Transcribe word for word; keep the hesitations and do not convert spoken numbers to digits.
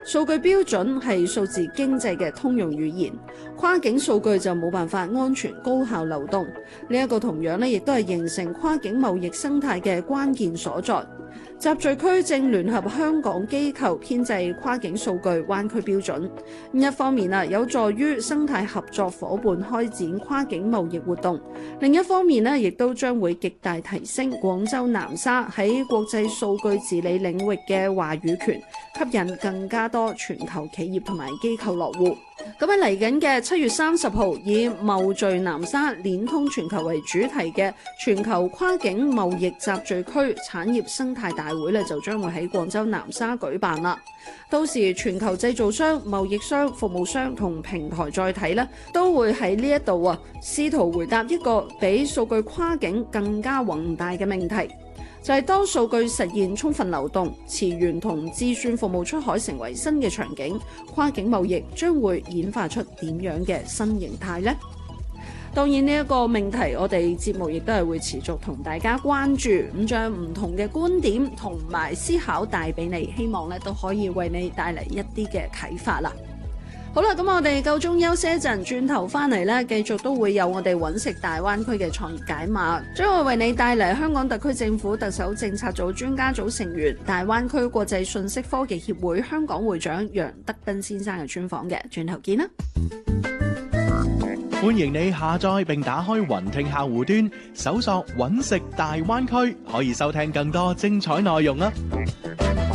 數據標準係數字經濟嘅通用語言，跨境數據就冇辦法安全高效流動。呢一個同樣咧，亦都係形成跨境貿易生態嘅關鍵所在。集聚區正聯合香港機構編製跨境數據灣區標準，一方面啊有助於生態合作伙伴開展跨境貿易活動，另一方面咧亦都將會極大提升廣州南沙喺國際數據治理領域嘅話語權，吸引更加多全球企業同埋機構落戶。咁喺嚟緊嘅七月三十號，以貿聚南沙鏈通全球為主題嘅全球跨境貿易集聚區產業生態大會咧，就將會喺廣州南沙舉辦啦。到時全球製造商、貿易商、服務商同平台載體咧，都會喺呢一度啊，試圖回答一個比數據跨境更加宏大嘅命題。就係當數據實現充分流動，詞源同計算服務出海成為新嘅場景，跨境貿易將會演化出點樣嘅新形態呢？當然呢一個命題，我哋節目亦都係會持續同大家關注，咁將唔同嘅觀點同埋思考帶俾你，希望咧都可以為你帶嚟一啲嘅啟發啦。好啦，咁我哋夠鐘休息一陣，轉頭翻嚟咧，繼續都會有我哋揾食大灣區嘅創業解碼，將會為你帶嚟香港特區政府特首政策組專家組成員、大灣區國際信息科技協會香港會長楊德斌先生嘅專訪嘅，轉頭見啦！ 歡迎你下載並打開雲聽客戶端，搜索揾食大灣區，可以收聽更多精彩內容啦！